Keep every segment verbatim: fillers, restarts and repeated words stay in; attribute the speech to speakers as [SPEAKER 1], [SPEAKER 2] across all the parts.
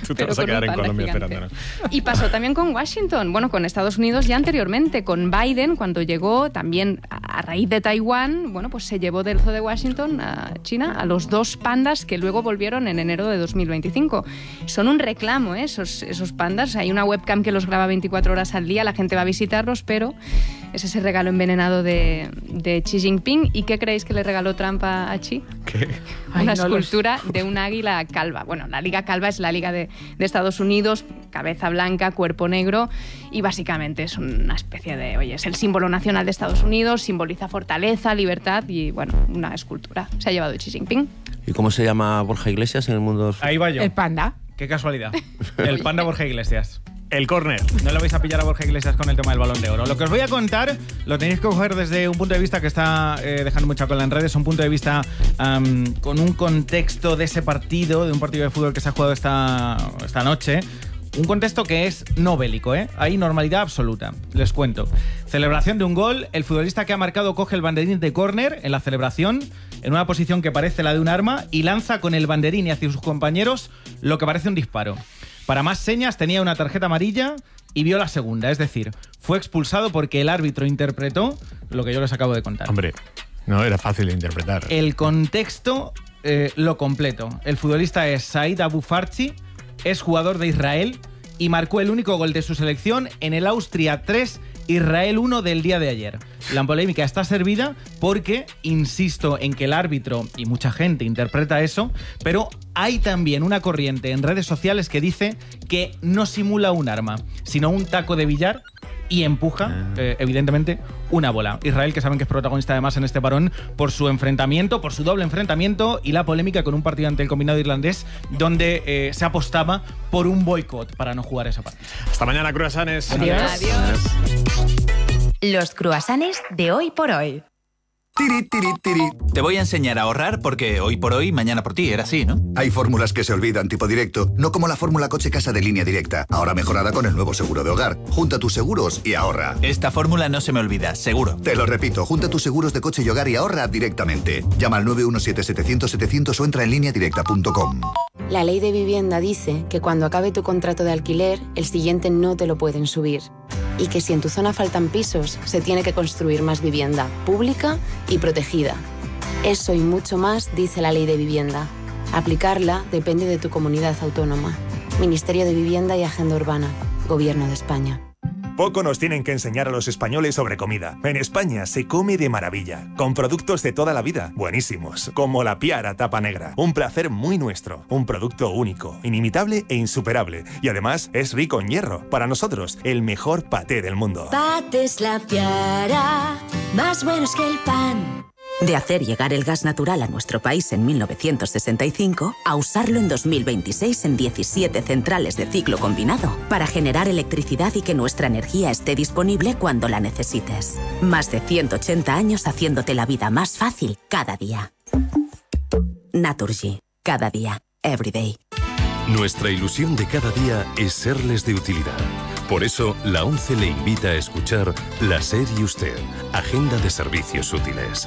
[SPEAKER 1] Tú te vas a quedar en Colombia esperándonos.
[SPEAKER 2] Y pasó también con Washington, bueno, con Estados Unidos ya anteriormente, con Biden, cuando llegó también a raíz de Taiwán, bueno, pues se llevó del zoo de Washington a China a los dos pandas que luego volvieron en enero de dos mil veinticinco. Son un reclamo, ¿eh? esos, esos pandas. Hay una webcam que los graba veinticuatro horas al día, la gente va a visitarlos, pero es ese regalo envenenado de, de Xi Jinping. ¿Y qué creéis que le regaló Trump a, a Xi?
[SPEAKER 1] ¿Qué?
[SPEAKER 2] Una
[SPEAKER 3] Ay, no
[SPEAKER 2] escultura los... de un águila calva. Bueno, la Liga Calva es la Liga de, de Estados Unidos, cabeza blanca, cuerpo negro, y básicamente es una especie de, oye, es el símbolo nacional de Estados Unidos, simboliza fortaleza, libertad y, bueno, una escultura. Se ha llevado Xi Jinping.
[SPEAKER 4] ¿Y cómo se llama Borja Iglesias en el mundo?
[SPEAKER 5] Ahí va yo.
[SPEAKER 3] El panda.
[SPEAKER 5] Qué casualidad. El panda Borja Iglesias.
[SPEAKER 1] El córner.
[SPEAKER 5] No le vais a pillar a Borja Iglesias con el tema del Balón de Oro. Lo que os voy a contar lo tenéis que coger desde un punto de vista que está eh, dejando mucha cola en redes, un punto de vista um, con un contexto de ese partido, de un partido de fútbol que se ha jugado esta, esta noche. Un contexto que es no bélico, ¿eh? Hay normalidad absoluta. Les cuento. Celebración de un gol. El futbolista que ha marcado coge el banderín de córner en la celebración, en una posición que parece la de un arma, y lanza con el banderín hacia sus compañeros lo que parece un disparo. Para más señas, tenía una tarjeta amarilla y vio la segunda. Es decir, fue expulsado porque el árbitro interpretó lo que yo les acabo de contar.
[SPEAKER 1] Hombre, no era fácil de interpretar.
[SPEAKER 5] El contexto eh, lo completo. El futbolista es Said Abu Farchi, es jugador de Israel y marcó el único gol de su selección en el Austria tres, Israel uno del día de ayer. La polémica está servida porque, insisto en que el árbitro, y mucha gente interpreta eso, pero hay también una corriente en redes sociales que dice que no simula un arma, sino un taco de billar y empuja, eh, evidentemente, una bola. Israel, que saben que es protagonista además en este parón por su enfrentamiento, por su doble enfrentamiento y la polémica con un partido ante el combinado irlandés donde eh, se apostaba por un boicot para no jugar esa partida.
[SPEAKER 1] Hasta mañana, cruasanes.
[SPEAKER 2] Adiós. Adiós.
[SPEAKER 6] Los cruasanes de hoy por hoy.
[SPEAKER 7] Tiri, tiri, tiri.
[SPEAKER 8] Te voy a enseñar a ahorrar porque hoy por hoy, mañana por ti, era así, ¿no?
[SPEAKER 7] Hay fórmulas que se olvidan tipo directo, no como la fórmula coche-casa de Línea Directa, ahora mejorada con el nuevo seguro de hogar. Junta tus seguros y ahorra.
[SPEAKER 8] Esta fórmula no se me olvida, seguro.
[SPEAKER 7] Te lo repito, junta tus seguros de coche y hogar y ahorra directamente. Llama al nueve uno siete, setecientos, setecientos o entra en línea directa punto com.
[SPEAKER 9] La ley de vivienda dice que cuando acabe tu contrato de alquiler, el siguiente no te lo pueden subir. Y que si en tu zona faltan pisos, se tiene que construir más vivienda, pública y protegida. Eso y mucho más dice la ley de vivienda. Aplicarla depende de tu comunidad autónoma. Ministerio de Vivienda y Agenda Urbana. Gobierno de España.
[SPEAKER 10] Poco nos tienen que enseñar a los españoles sobre comida. En España se come de maravilla, con productos de toda la vida, buenísimos, como la Piara Tapa Negra. Un placer muy nuestro, un producto único, inimitable e insuperable. Y además es rico en hierro. Para nosotros, el mejor paté del mundo.
[SPEAKER 11] Patés La Piara, más buenos que el pan.
[SPEAKER 12] De hacer llegar el gas natural a nuestro país en mil novecientos sesenta y cinco a usarlo en dos mil veintiséis en diecisiete centrales de ciclo combinado para generar electricidad y que nuestra energía esté disponible cuando la necesites. Más de ciento ochenta años haciéndote la vida más fácil cada día. Naturgy. Cada día. Every day.
[SPEAKER 13] Nuestra ilusión de cada día es serles de utilidad. Por eso, la ONCE le invita a escuchar La SER y Usted, Agenda de Servicios Útiles.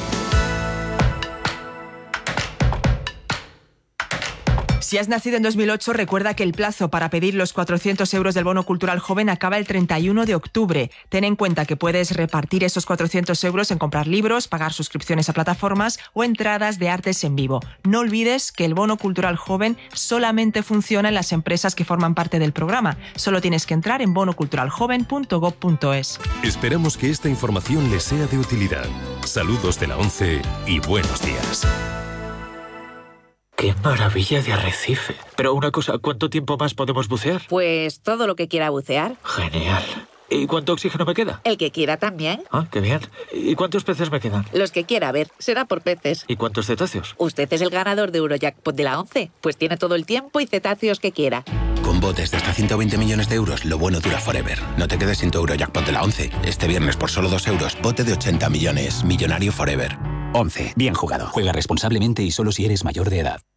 [SPEAKER 3] Si has nacido en dos mil ocho, recuerda que el plazo para pedir los cuatrocientos euros del bono cultural joven acaba el treinta y uno de octubre. Ten en cuenta que puedes repartir esos cuatrocientos euros en comprar libros, pagar suscripciones a plataformas o entradas de artes en vivo. No olvides que el bono cultural joven solamente funciona en las empresas que forman parte del programa. Solo tienes que entrar en bono cultural joven punto gob punto es.
[SPEAKER 13] Esperamos que esta información les sea de utilidad. Saludos de la ONCE y buenos días.
[SPEAKER 14] ¡Qué maravilla de arrecife! Pero una cosa, ¿cuánto tiempo más podemos bucear?
[SPEAKER 15] Pues todo lo que quiera bucear.
[SPEAKER 14] Genial. ¿Y cuánto oxígeno me queda?
[SPEAKER 15] El que quiera también.
[SPEAKER 14] Ah, qué bien. ¿Y cuántos peces me quedan?
[SPEAKER 15] Los que quiera, a ver, será por peces.
[SPEAKER 14] ¿Y cuántos cetáceos?
[SPEAKER 15] Usted es el ganador de Eurojackpot de la ONCE, pues tiene todo el tiempo y cetáceos que quiera.
[SPEAKER 16] Con botes de hasta ciento veinte millones de euros, lo bueno dura forever. No te quedes sin tu Eurojackpot de la ONCE. Este viernes por solo dos euros, bote de ochenta millones. Millonario forever.
[SPEAKER 17] ONCE. Bien jugado. Juega responsablemente y solo si eres mayor de edad.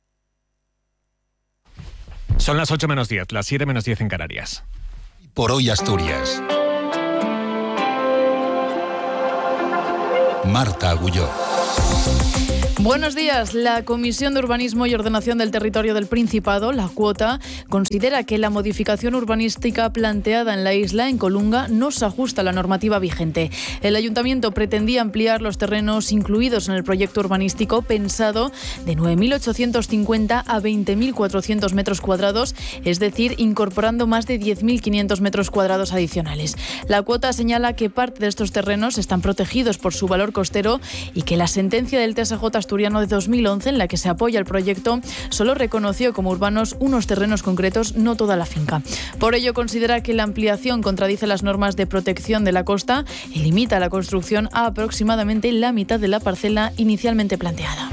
[SPEAKER 1] Son las ocho menos diez, las siete menos diez en Canarias.
[SPEAKER 18] Por hoy Asturias. Marta Agulló.
[SPEAKER 19] Buenos días. La Comisión de Urbanismo y Ordenación del Territorio del Principado, la Cuota, considera que la modificación urbanística planteada en la isla, en Colunga, no se ajusta a la normativa vigente. El Ayuntamiento pretendía ampliar los terrenos incluidos en el proyecto urbanístico pensado de nueve mil ochocientos cincuenta a veinte mil cuatrocientos metros cuadrados, es decir, incorporando más de diez mil quinientos metros cuadrados adicionales. La Cuota señala que parte de estos terrenos están protegidos por su valor costero y que la sentencia del T S J asturiano de dos mil once, en la que se apoya el proyecto, solo reconoció como urbanos unos terrenos concretos, no toda la finca. Por ello, considera que la ampliación contradice las normas de protección de la costa y limita la construcción a aproximadamente la mitad de la parcela inicialmente planteada.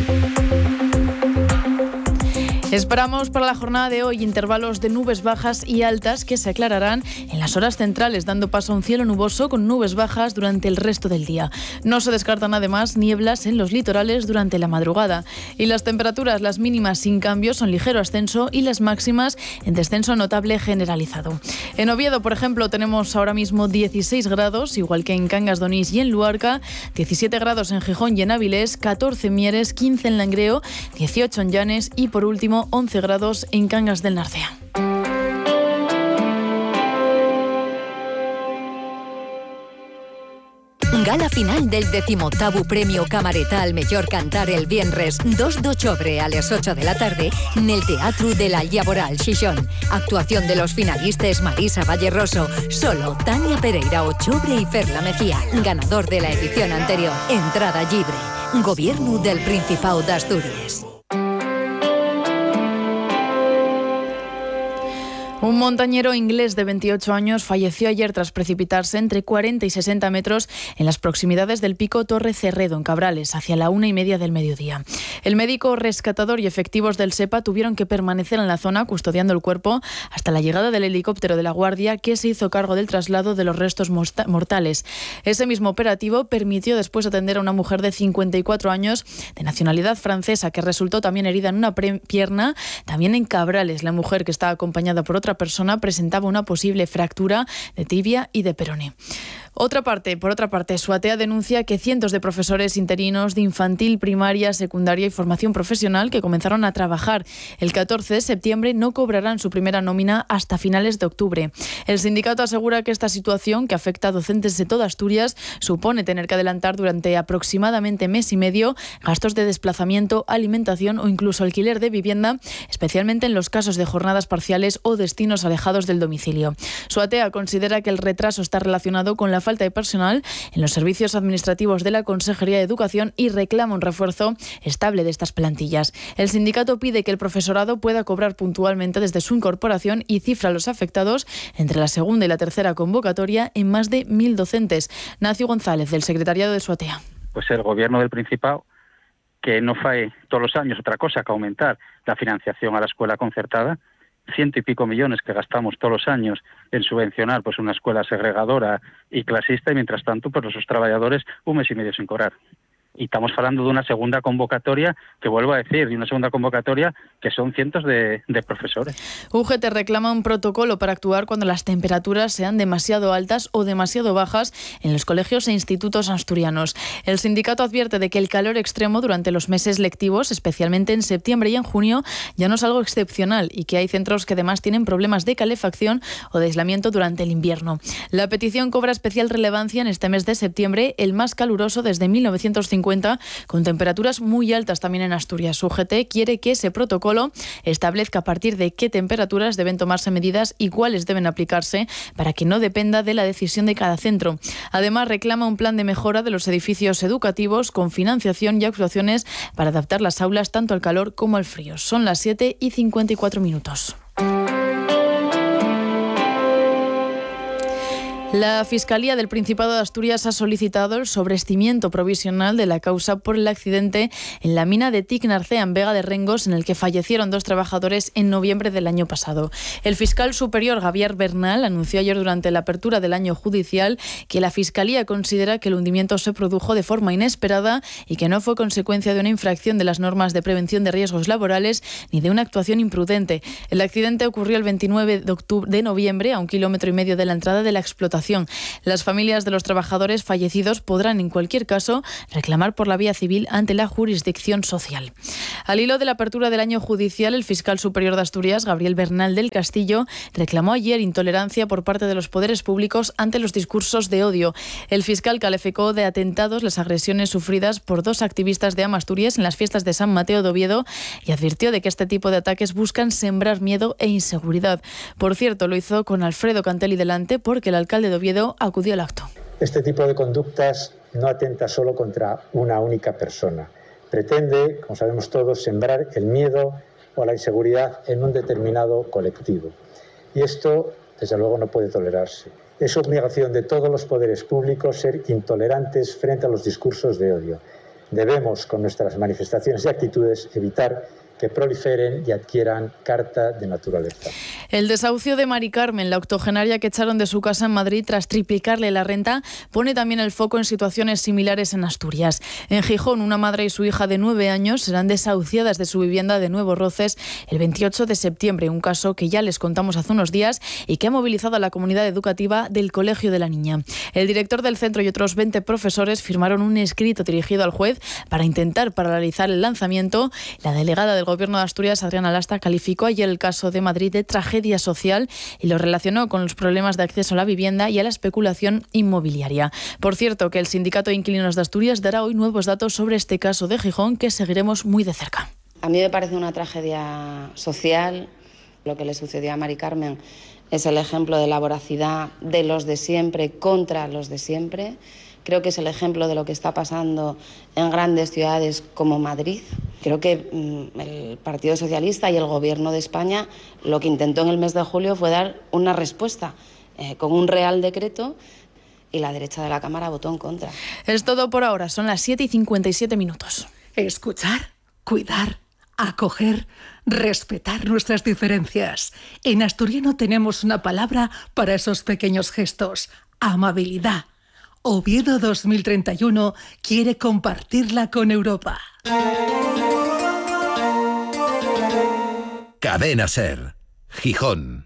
[SPEAKER 19] Esperamos para la jornada de hoy intervalos de nubes bajas y altas que se aclararán en las horas centrales, dando paso a un cielo nuboso con nubes bajas durante el resto del día. No se descartan además nieblas en los litorales durante la madrugada. Y las temperaturas, las mínimas sin cambios, son ligero ascenso y las máximas en descenso notable generalizado. En Oviedo, por ejemplo, tenemos ahora mismo dieciséis grados, igual que en Cangas de Onís y en Luarca, diecisiete grados en Gijón y en Avilés, catorce en Mieres, quince en Langreo, dieciocho en Llanes y, por último, once grados en Cangas del Narcea.
[SPEAKER 20] Gala final del decimoctavo Premio Camareta al Mellor Cantar el viernes dos de octubre a las ocho de la tarde en el Teatro de la Llaboral, Xixón. Actuación de los finalistas Marisa Valle-Roso, Solo, Tania Pereira Ochobre y Ferla Mejía, ganador de la edición anterior. Entrada libre. Gobierno del Principado de Asturias.
[SPEAKER 19] Un montañero inglés de veintiocho años falleció ayer tras precipitarse entre cuarenta y sesenta metros en las proximidades del pico Torre Cerredo, en Cabrales, hacia la una y media del mediodía. El médico rescatador y efectivos del SEPA tuvieron que permanecer en la zona custodiando el cuerpo hasta la llegada del helicóptero de la Guardia, que se hizo cargo del traslado de los restos mortales. Ese mismo operativo permitió después atender a una mujer de cincuenta y cuatro años de nacionalidad francesa que resultó también herida en una pierna, también en Cabrales. La mujer, que estaba acompañada por otra persona, presentaba una posible fractura de tibia y de peroné. Otra parte, por otra parte, Suatea denuncia que cientos de profesores interinos de infantil, primaria, secundaria y formación profesional que comenzaron a trabajar el catorce de septiembre no cobrarán su primera nómina hasta finales de octubre. El sindicato asegura que esta situación, que afecta a docentes de toda Asturias, supone tener que adelantar durante aproximadamente mes y medio gastos de desplazamiento, alimentación o incluso alquiler de vivienda, especialmente en los casos de jornadas parciales o destinos alejados del domicilio. Suatea considera que el retraso está relacionado con la falta de personal en los servicios administrativos de la Consejería de Educación y reclama un refuerzo estable de estas plantillas. El sindicato pide que el profesorado pueda cobrar puntualmente desde su incorporación y cifra a los afectados entre la segunda y la tercera convocatoria en más de mil docentes. Nacio González, del secretariado de Suatea.
[SPEAKER 21] Pues el gobierno del Principado, que no fae todos los años otra cosa que aumentar la financiación a la escuela concertada, ciento y pico millones que gastamos todos los años en subvencionar pues una escuela segregadora y clasista, y mientras tanto pues los trabajadores un mes y medio sin cobrar. Y estamos hablando de una segunda convocatoria, que vuelvo a decir, de una segunda convocatoria que son cientos de, de profesores.
[SPEAKER 19] U G T reclama un protocolo para actuar cuando las temperaturas sean demasiado altas o demasiado bajas en los colegios e institutos asturianos. El sindicato advierte de que el calor extremo durante los meses lectivos, especialmente en septiembre y en junio, ya no es algo excepcional y que hay centros que además tienen problemas de calefacción o de aislamiento durante el invierno. La petición cobra especial relevancia en este mes de septiembre, el más caluroso desde mil novecientos cincuenta, con temperaturas muy altas también en Asturias. U G T quiere que ese protocolo establezca a partir de qué temperaturas deben tomarse medidas y cuáles deben aplicarse para que no dependa de la decisión de cada centro. Además, reclama un plan de mejora de los edificios educativos con financiación y actuaciones para adaptar las aulas tanto al calor como al frío. Son las siete y cincuenta y cuatro minutos. La Fiscalía del Principado de Asturias ha solicitado el sobreseimiento provisional de la causa por el accidente en la mina de Tic Narcea, en Vega de Rengos, en el que fallecieron dos trabajadores en noviembre del año pasado. El fiscal superior Javier Bernal anunció ayer durante la apertura del año judicial que la Fiscalía considera que el hundimiento se produjo de forma inesperada y que no fue consecuencia de una infracción de las normas de prevención de riesgos laborales ni de una actuación imprudente. El accidente ocurrió el veintinueve de, octubre, de noviembre a un kilómetro y medio de la entrada de la explotación explotación. Las familias de los trabajadores fallecidos podrán, en cualquier caso, reclamar por la vía civil ante la jurisdicción social. Al hilo de la apertura del año judicial, el fiscal superior de Asturias, Gabriel Bernal del Castillo, reclamó ayer intolerancia por parte de los poderes públicos ante los discursos de odio. El fiscal calificó de atentados las agresiones sufridas por dos activistas de Asturias en las fiestas de San Mateo de Oviedo y advirtió de que este tipo de ataques buscan sembrar miedo e inseguridad. Por cierto, lo hizo con Alfredo Cantelli delante porque el alcalde de Oviedo acudió al acto.
[SPEAKER 4] Este tipo de conductas no atenta solo contra una única persona. Pretende, como sabemos todos, sembrar el miedo o la inseguridad en un determinado colectivo. Y esto, desde luego, no puede tolerarse. Es obligación de todos los poderes públicos ser intolerantes frente a los discursos de odio. Debemos, con nuestras manifestaciones y actitudes, evitar que proliferen y adquieran carta de naturaleza.
[SPEAKER 19] El desahucio de Mari Carmen, la octogenaria que echaron de su casa en Madrid tras triplicarle la renta, pone también el foco en situaciones similares en Asturias. En Gijón, una madre y su hija de nueve años serán desahuciadas de su vivienda de Nuevos Roces el veintiocho de septiembre, un caso que ya les contamos hace unos días y que ha movilizado a la comunidad educativa del Colegio de la Niña. El director del centro y otros veinte profesores firmaron un escrito dirigido al juez para intentar paralizar el lanzamiento. La delegada del Gobierno de Asturias, Adriana Lasta, calificó ayer el caso de Madrid de tragedia social y lo relacionó con los problemas de acceso a la vivienda y a la especulación inmobiliaria. Por cierto, que el Sindicato de Inquilinos de Asturias dará hoy nuevos datos sobre este caso de Gijón que seguiremos muy de cerca.
[SPEAKER 9] A mí me parece una tragedia social. Lo que le sucedió a Mari Carmen es el ejemplo de la voracidad de los de siempre contra los de siempre. Creo que es el ejemplo de lo que está pasando en grandes ciudades como Madrid. Creo que mmm, el Partido Socialista y el Gobierno de España lo que intentó en el mes de julio fue dar una respuesta eh, con un Real Decreto y la derecha de la Cámara votó en contra.
[SPEAKER 19] Es todo por ahora, son las siete y cincuenta y siete minutos.
[SPEAKER 22] Escuchar, cuidar, acoger, respetar nuestras diferencias. En asturiano tenemos una palabra para esos pequeños gestos: amabilidad. Oviedo dos mil treinta y uno quiere compartirla con Europa.
[SPEAKER 18] Cadena SER, Gijón.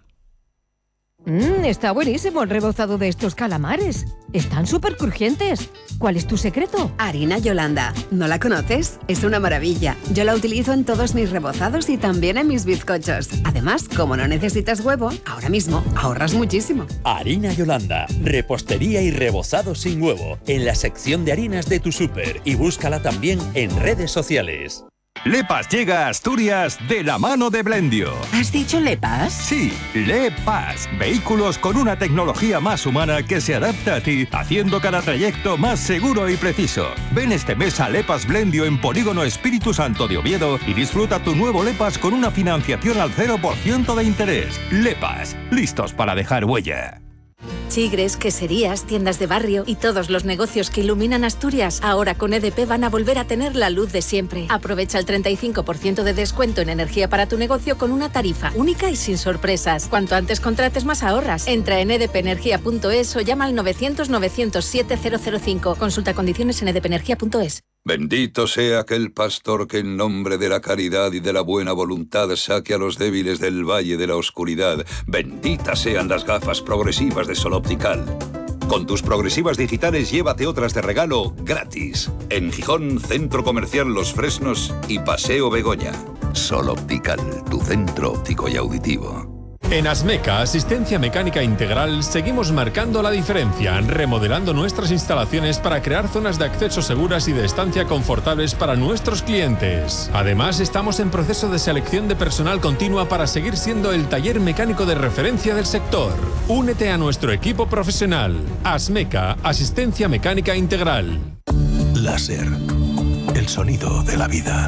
[SPEAKER 23] Mmm, está buenísimo el rebozado de estos calamares. Están súper crujientes. ¿Cuál es tu secreto?
[SPEAKER 24] Harina Yolanda. ¿No la conoces? Es una maravilla. Yo la utilizo en todos mis rebozados y también en mis bizcochos. Además, como no necesitas huevo, ahora mismo ahorras muchísimo.
[SPEAKER 25] Harina Yolanda. Repostería y rebozado sin huevo. En la sección de harinas de tu súper. Y búscala también en redes sociales.
[SPEAKER 26] Lepas llega a Asturias de la mano de Blendio.
[SPEAKER 12] ¿Has dicho Lepas?
[SPEAKER 26] Sí, Lepas. Vehículos con una tecnología más humana que se adapta a ti, haciendo cada trayecto más seguro y preciso. Ven este mes a Lepas Blendio en Polígono Espíritu Santo de Oviedo y disfruta tu nuevo Lepas con una financiación al cero por ciento de interés. Lepas, listos para dejar huella.
[SPEAKER 27] Chigres, queserías, tiendas de barrio y todos los negocios que iluminan Asturias ahora con E D P van a volver a tener la luz de siempre. Aprovecha el treinta y cinco por ciento de descuento en energía para tu negocio con una tarifa única y sin sorpresas. Cuanto antes contrates, más ahorras. Entra en edpenergia punto es o llama al novecientos novecientos siete cero cero cinco. Consulta condiciones en edpenergia punto es.
[SPEAKER 28] Bendito sea aquel pastor que en nombre de la caridad y de la buena voluntad saque a los débiles del valle de la oscuridad. Benditas sean las gafas progresivas de Sol Optical. Con tus progresivas digitales llévate otras de regalo gratis. En Gijón, Centro Comercial Los Fresnos y Paseo Begoña.
[SPEAKER 7] Sol Optical, tu centro óptico y auditivo.
[SPEAKER 29] En Asmeca, Asistencia Mecánica Integral, seguimos marcando la diferencia, remodelando nuestras instalaciones para crear zonas de acceso seguras y de estancia confortables para nuestros clientes. Además, estamos en proceso de selección de personal continua para seguir siendo el taller mecánico de referencia del sector. Únete a nuestro equipo profesional. Asmeca, Asistencia Mecánica Integral.
[SPEAKER 18] Láser, el sonido de la vida.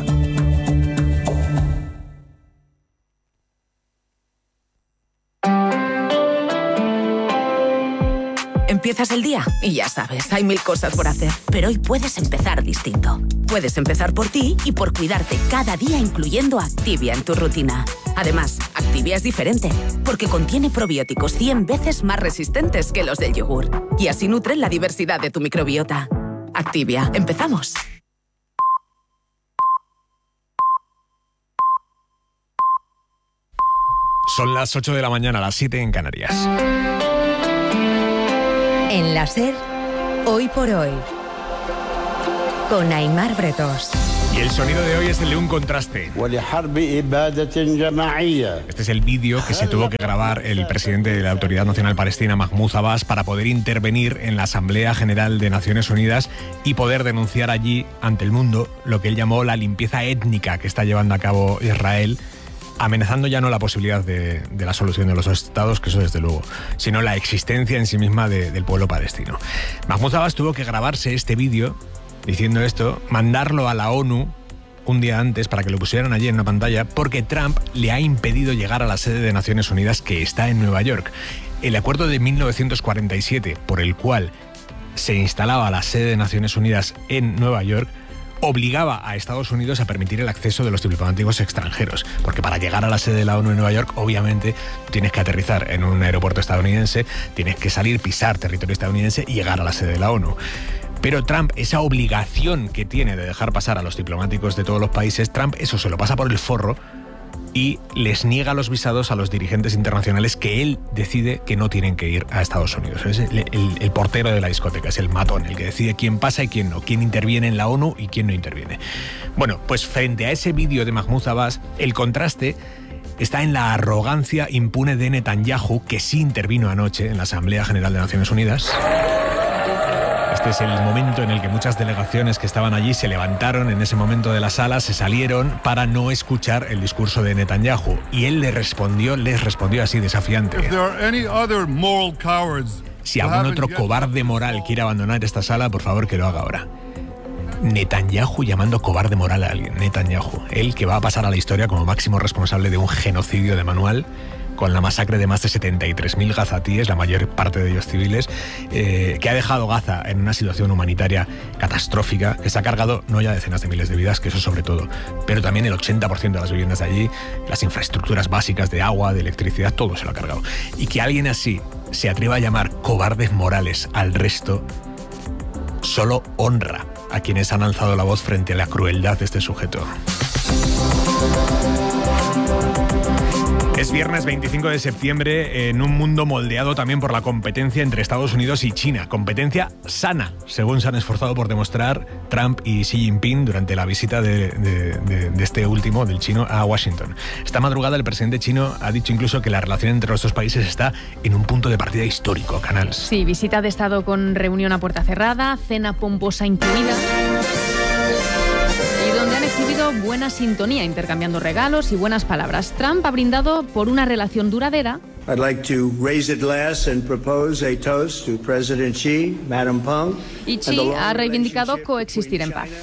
[SPEAKER 12] Empiezas el día y ya sabes, hay mil cosas por hacer. Pero hoy puedes empezar distinto. Puedes empezar por ti y por cuidarte cada día, incluyendo Activia en tu rutina. Además, Activia es diferente, porque contiene probióticos cien veces más resistentes que los del yogur. Y así nutren la diversidad de tu microbiota. Activia, empezamos.
[SPEAKER 1] Son las ocho de la mañana, las siete en Canarias.
[SPEAKER 20] En la SER, Hoy por Hoy, con Aimar Bretos.
[SPEAKER 1] Y el sonido de hoy es el de un contraste. Este es el vídeo que se tuvo que grabar el presidente de la Autoridad Nacional Palestina, Mahmoud Abbas, para poder intervenir en la Asamblea General de Naciones Unidas y poder denunciar allí ante el mundo lo que él llamó la limpieza étnica que está llevando a cabo Israel, amenazando ya no la posibilidad de, de la solución de los dos estados, que eso desde luego, sino la existencia en sí misma de, del pueblo palestino. Mahmoud Abbas tuvo que grabarse este vídeo diciendo esto, mandarlo a la ONU un día antes para que lo pusieran allí en una pantalla, porque Trump le ha impedido llegar a la sede de Naciones Unidas, que está en Nueva York. El acuerdo de mil novecientos cuarenta y siete, por el cual se instalaba la sede de Naciones Unidas en Nueva York, obligaba a Estados Unidos a permitir el acceso de los diplomáticos extranjeros, porque para llegar a la sede de la ONU en Nueva York, obviamente, tienes que aterrizar en un aeropuerto estadounidense, tienes que salir, pisar territorio estadounidense y llegar a la sede de la ONU. Pero Trump, esa obligación que tiene de dejar pasar a los diplomáticos de todos los países, Trump eso se lo pasa por el forro y les niega los visados a los dirigentes internacionales que él decide que no tienen que ir a Estados Unidos. Es el, el, el portero de la discoteca, es el matón, el que decide quién pasa y quién no, quién interviene en la ONU y quién no interviene. Bueno, pues frente a ese vídeo de Mahmoud Abbas, el contraste está en la arrogancia impune de Netanyahu, que sí intervino anoche en la Asamblea General de Naciones Unidas. Este es el momento en el que muchas delegaciones que estaban allí se levantaron en ese momento de la sala, se salieron para no escuchar el discurso de Netanyahu. Y él le respondió, les respondió así desafiante. Si algún otro cobarde moral quiere abandonar esta sala, por favor que lo haga ahora. Netanyahu llamando cobarde moral a alguien. Netanyahu, él que va a pasar a la historia como máximo responsable de un genocidio de manual, con la masacre de más de setenta y tres mil gazatíes, la mayor parte de ellos civiles, eh, que ha dejado Gaza en una situación humanitaria catastrófica, que se ha cargado no ya decenas de miles de vidas, que eso sobre todo, pero también el ochenta por ciento de las viviendas de allí, las infraestructuras básicas de agua, de electricidad, todo se lo ha cargado. Y que alguien así se atreva a llamar cobardes morales al resto, solo honra a quienes han alzado la voz frente a la crueldad de este sujeto. Es viernes veinticinco de septiembre en un mundo moldeado también por la competencia entre Estados Unidos y China. Competencia sana, según se han esforzado por demostrar Trump y Xi Jinping durante la visita de, de, de, de este último, del chino, a Washington. Esta madrugada el presidente chino ha dicho incluso que la relación entre los dos países está en un punto de partida histórico. Canals.
[SPEAKER 2] Sí, visita de Estado con reunión a puerta cerrada, cena pomposa incluida, donde han exhibido buena sintonía, intercambiando regalos y buenas palabras. Trump ha brindado por una relación duradera.
[SPEAKER 3] I'd like to raise a glass and propose a toast to President Xi, Madam Peng.
[SPEAKER 2] Y Xi ha reivindicado coexistir en paz.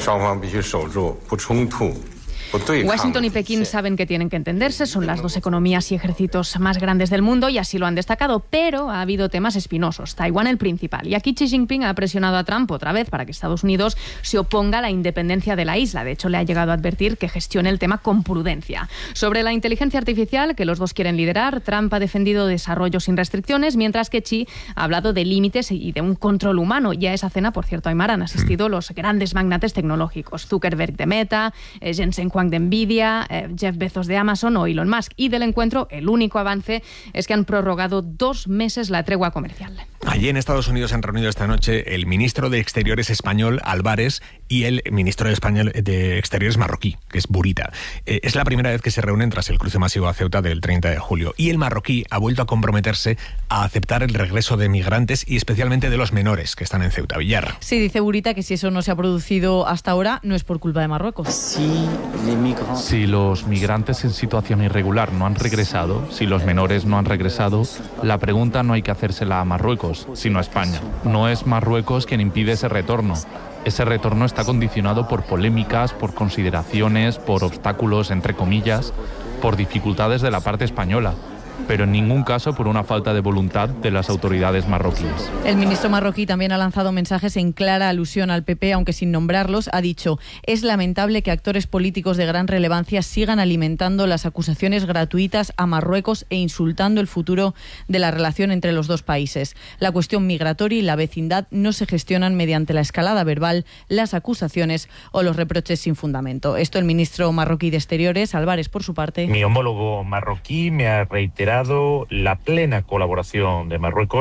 [SPEAKER 2] Washington y Pekín saben que tienen que entenderse, son las dos economías y ejércitos más grandes del mundo y así lo han destacado, pero ha habido temas espinosos, Taiwán el principal. Y aquí Xi Jinping ha presionado a Trump otra vez para que Estados Unidos se oponga a la independencia de la isla. De hecho, le ha llegado a advertir que gestione el tema con prudencia. Sobre la inteligencia artificial, que los dos quieren liderar, Trump ha defendido desarrollo sin restricciones, mientras que Xi ha hablado de límites y de un control humano. Y a esa cena, por cierto, Aymar, han asistido los grandes magnates tecnológicos, Zuckerberg de Meta, eh, Jensen Huang de Nvidia, eh, Jeff Bezos de Amazon o Elon Musk. Y del encuentro, el único avance es que han prorrogado dos meses la tregua comercial.
[SPEAKER 1] Allí en Estados Unidos se han reunido esta noche el ministro de Exteriores español, Álvarez, y el ministro de, español, de Exteriores marroquí, que es Burita. Eh, es la primera vez que se reúnen tras el cruce masivo a Ceuta del treinta de julio. Y el marroquí ha vuelto a comprometerse a aceptar el regreso de migrantes y especialmente de los menores que están en Ceuta. Villar.
[SPEAKER 5] Sí, dice Burita que si eso no se ha producido hasta ahora, no es por culpa de Marruecos.
[SPEAKER 6] Sí, Si los migrantes en situación irregular no han regresado, si los menores no han regresado, la pregunta no hay que hacérsela a Marruecos, sino a España. No es Marruecos quien impide ese retorno. Ese retorno está condicionado por polémicas, por consideraciones, por obstáculos, entre comillas, por dificultades de la parte española, pero en ningún caso por una falta de voluntad de las autoridades marroquíes.
[SPEAKER 5] El ministro marroquí también ha lanzado mensajes en clara alusión al P P, aunque sin nombrarlos. Ha dicho: es lamentable que actores políticos de gran relevancia sigan alimentando las acusaciones gratuitas a Marruecos e insultando el futuro de la relación entre los dos países. La cuestión migratoria y la vecindad no se gestionan mediante la escalada verbal, las acusaciones o los reproches sin fundamento. Esto el ministro marroquí de Exteriores, Álvarez, por su parte.
[SPEAKER 8] Mi homólogo marroquí me ha reiterado la plena colaboración de Marruecos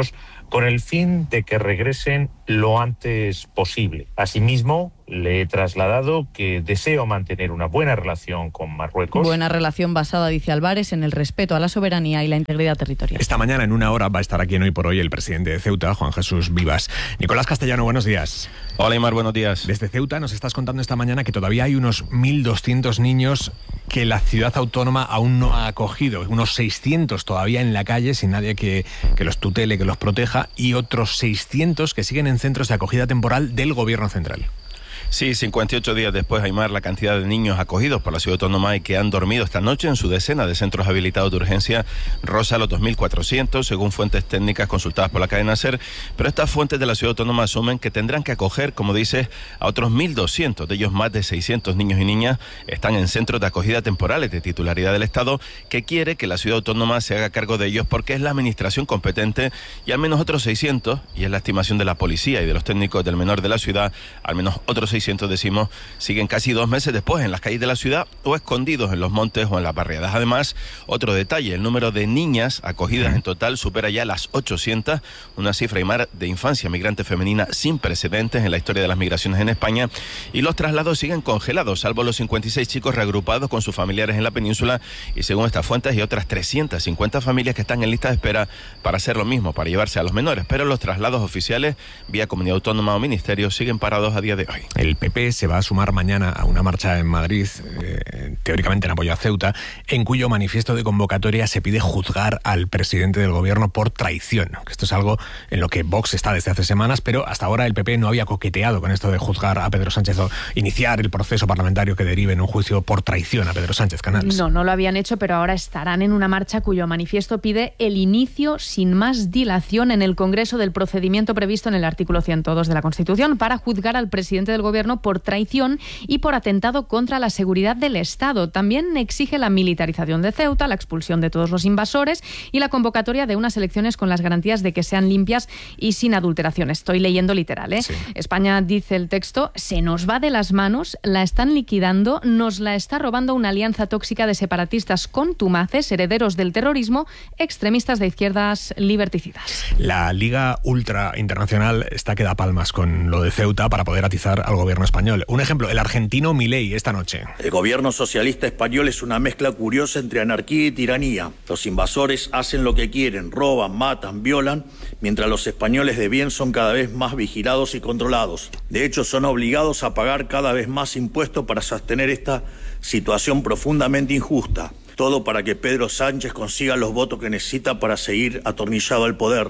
[SPEAKER 8] con el fin de que regresen lo antes posible. Asimismo, le he trasladado que deseo mantener una buena relación con Marruecos.
[SPEAKER 5] Buena relación basada, dice Álvarez, en el respeto a la soberanía y la integridad territorial.
[SPEAKER 1] Esta mañana, en una hora, va a estar aquí en Hoy por Hoy el presidente de Ceuta, Juan Jesús Vivas. Nicolás Castellano, buenos días.
[SPEAKER 10] Hola, Aymar, buenos días.
[SPEAKER 1] Desde Ceuta nos estás contando esta mañana que todavía hay unos mil doscientos niños que la ciudad autónoma aún no ha acogido. Unos seiscientos todavía en la calle sin nadie que, que los tutele, que los proteja, y otros seiscientos que siguen en centros de acogida temporal del gobierno central.
[SPEAKER 10] Sí, cincuenta y ocho días después, Aymar, la cantidad de niños acogidos por la ciudad autónoma y que han dormido esta noche en su decena de centros habilitados de urgencia roza los dos mil cuatrocientos, según fuentes técnicas consultadas por la cadena SER, pero estas fuentes de la ciudad autónoma asumen que tendrán que acoger, como dices, a otros mil doscientos, de ellos más de seiscientos niños y niñas están en centros de acogida temporales de titularidad del Estado, que quiere que la ciudad autónoma se haga cargo de ellos porque es la administración competente, y al menos otros seiscientos, y es la estimación de la policía y de los técnicos del menor de la ciudad, al menos otros seiscientos, decimos, siguen casi dos meses después en las calles de la ciudad o escondidos en los montes o en las barriadas. Además, otro detalle, el número de niñas acogidas en total supera ya las ochocientas, una cifra, Aymar, de infancia migrante femenina sin precedentes en la historia de las migraciones en España, y los traslados siguen congelados, salvo los cincuenta y seis chicos reagrupados con sus familiares en la península, y según estas fuentes hay otras trescientas cincuenta familias que están en lista de espera para hacer lo mismo, para llevarse a los menores, pero los traslados oficiales vía comunidad autónoma o ministerio siguen parados a día de hoy.
[SPEAKER 1] El P P se va a sumar mañana a una marcha en Madrid, eh, teóricamente en apoyo a Ceuta, en cuyo manifiesto de convocatoria se pide juzgar al presidente del gobierno por traición. Esto es algo en lo que Vox está desde hace semanas, pero hasta ahora el P P no había coqueteado con esto de juzgar a Pedro Sánchez o iniciar el proceso parlamentario que derive en un juicio por traición a Pedro Sánchez Canals.
[SPEAKER 2] No, no lo habían hecho, pero ahora estarán en una marcha cuyo manifiesto pide el inicio sin más dilación en el Congreso del procedimiento previsto en el artículo ciento dos de la Constitución para juzgar al presidente del gobierno por traición y por atentado contra la seguridad del Estado. También exige la militarización de Ceuta, la expulsión de todos los invasores y la convocatoria de unas elecciones con las garantías de que sean limpias y sin adulteración. Estoy leyendo literal, ¿eh? Sí. España, dice el texto, se nos va de las manos, la están liquidando, nos la está robando una alianza tóxica de separatistas contumaces, herederos del terrorismo, extremistas de izquierdas liberticidas.
[SPEAKER 1] La Liga Ultra Internacional está que da palmas con lo de Ceuta para poder atizar al gobierno español. Un ejemplo, el argentino Milei esta noche.
[SPEAKER 11] El gobierno socialista español es una mezcla curiosa entre anarquía y tiranía. Los invasores hacen lo que quieren, roban, matan, violan, mientras los españoles de bien son cada vez más vigilados y controlados. De hecho, son obligados a pagar cada vez más impuestos para sostener esta situación profundamente injusta. Todo para que Pedro Sánchez consiga los votos que necesita para seguir atornillado al poder.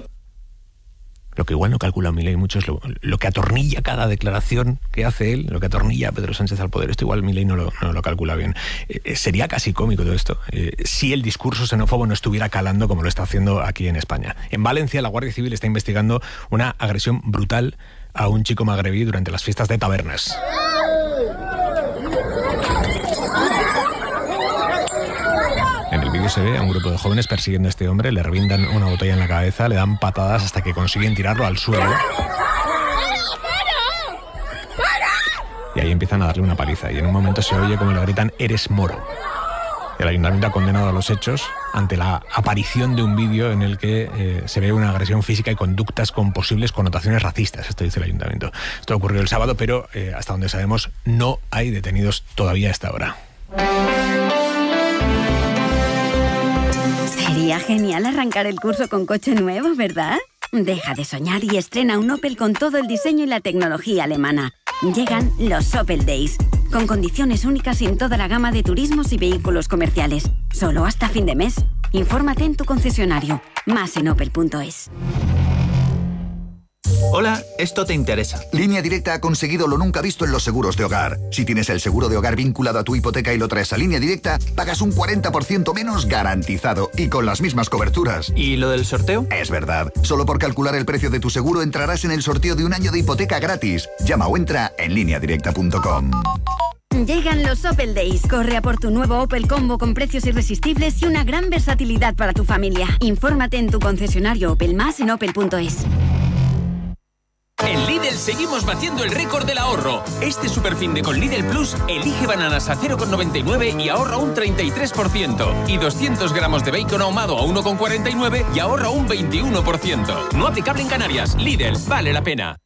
[SPEAKER 1] Lo que igual no calcula Milei mucho es lo, lo que atornilla cada declaración que hace él, lo que atornilla a Pedro Sánchez al poder. Esto igual Milei no lo, no lo calcula bien. Eh, sería casi cómico todo esto eh, si el discurso xenófobo no estuviera calando como lo está haciendo aquí en España. En Valencia, la Guardia Civil está investigando una agresión brutal a un chico magrebí durante las fiestas de Tabernas. En el vídeo se ve a un grupo de jóvenes persiguiendo a este hombre, le revientan una botella en la cabeza, le dan patadas hasta que consiguen tirarlo al suelo. Y ahí empiezan a darle una paliza y en un momento se oye como le gritan «Eres moro». El ayuntamiento ha condenado a los hechos ante la aparición de un vídeo en el que eh, se ve una agresión física y conductas con posibles connotaciones racistas. Esto dice el ayuntamiento. Esto ocurrió el sábado, pero eh, hasta donde sabemos no hay detenidos todavía a esta hora.
[SPEAKER 13] Sería genial arrancar el curso con coche nuevo, ¿verdad? Deja de soñar y estrena un Opel con todo el diseño y la tecnología alemana. Llegan los Opel Days, con condiciones únicas en toda la gama de turismos y vehículos comerciales. Solo hasta fin de mes. Infórmate en tu concesionario. Más en opel punto es.
[SPEAKER 14] Hola, esto te interesa.
[SPEAKER 7] Línea Directa ha conseguido lo nunca visto en los seguros de hogar. Si tienes el seguro de hogar vinculado a tu hipoteca y lo traes a Línea Directa, pagas un cuarenta por ciento menos garantizado y con las mismas coberturas.
[SPEAKER 14] ¿Y lo del sorteo?
[SPEAKER 7] Es verdad. Solo por calcular el precio de tu seguro entrarás en el sorteo de un año de hipoteca gratis. Llama o entra en línea directa punto com.
[SPEAKER 13] Llegan los Opel Days. Corre a por tu nuevo Opel Combo con precios irresistibles y una gran versatilidad para tu familia. Infórmate en tu concesionario Opel, más en opel punto es.
[SPEAKER 15] En Lidl
[SPEAKER 4] seguimos batiendo el récord del ahorro. Este superfin de con Lidl Plus, elige bananas a cero coma noventa y nueve y ahorra un treinta y tres por ciento. Y doscientos gramos de bacon ahumado a uno coma cuarenta y nueve y ahorra un veintiuno por ciento. No aplicable en Canarias. Lidl, vale la pena.